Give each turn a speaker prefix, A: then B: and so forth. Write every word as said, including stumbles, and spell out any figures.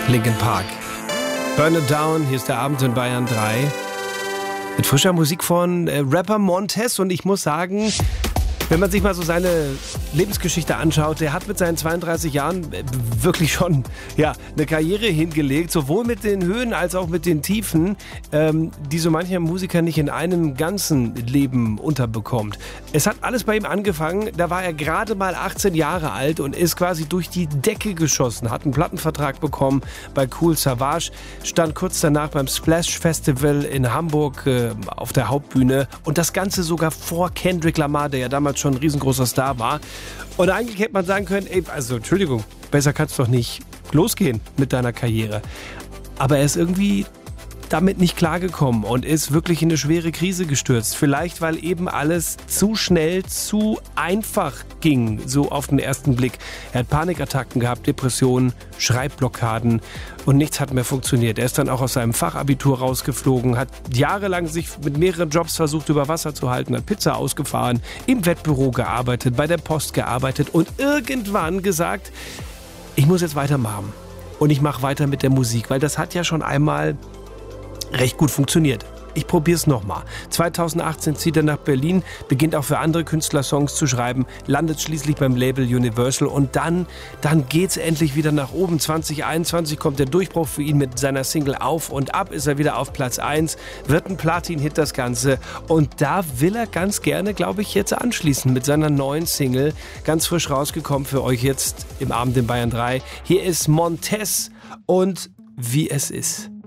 A: Linkin Park. Burn It Down, hier ist der Abend in Bayern drei. Mit frischer Musik von äh, Rapper Montez. Und ich muss sagen, wenn man sich mal so seine Lebensgeschichte anschaut, der hat mit seinen zweiunddreißig Jahren wirklich schon ja, eine Karriere hingelegt, sowohl mit den Höhen als auch mit den Tiefen, ähm, die so mancher Musiker nicht in einem ganzen Leben unterbekommt. Es hat alles bei ihm angefangen, da war er gerade mal achtzehn Jahre alt und ist quasi durch die Decke geschossen, hat einen Plattenvertrag bekommen bei Kool Savas, stand kurz danach beim Splash Festival in Hamburg äh, auf der Hauptbühne und das Ganze sogar vor Kendrick Lamar, der ja damals schon ein riesengroßer Star war. Und eigentlich hätte man sagen können, ey, also Entschuldigung, besser kannst du doch nicht losgehen mit deiner Karriere. Aber er ist irgendwie damit nicht klargekommen und ist wirklich in eine schwere Krise gestürzt. Vielleicht, weil eben alles zu schnell, zu einfach ging, so auf den ersten Blick. Er hat Panikattacken gehabt, Depressionen, Schreibblockaden und nichts hat mehr funktioniert. Er ist dann auch aus seinem Fachabitur rausgeflogen, hat jahrelang sich mit mehreren Jobs versucht, über Wasser zu halten, hat Pizza ausgefahren, im Wettbüro gearbeitet, bei der Post gearbeitet und irgendwann gesagt, ich muss jetzt weitermachen. Und ich mache weiter mit der Musik, weil das hat ja schon einmal recht gut funktioniert. Ich probiere es nochmal. zweitausendachtzehn zieht er nach Berlin, beginnt auch für andere Künstler Songs zu schreiben, landet schließlich beim Label Universal und dann, dann geht's endlich wieder nach oben. zwanzig einundzwanzig kommt der Durchbruch für ihn mit seiner Single Auf und Ab, ist er wieder auf Platz eins, wird ein Platin-Hit das Ganze und da will er ganz gerne, glaube ich, jetzt anschließen mit seiner neuen Single, ganz frisch rausgekommen für euch jetzt im Abend in Bayern drei. Hier ist Montez und Wie es ist.